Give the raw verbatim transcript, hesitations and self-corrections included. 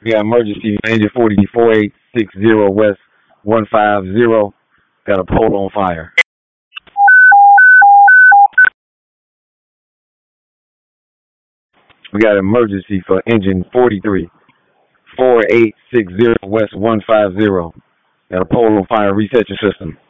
We got emergency for engine forty four eight six zero West one five zero. Got a pole on fire. We got emergency for engine forty three four eight six zero West one five zero. Got a pole on fire. Reset your system.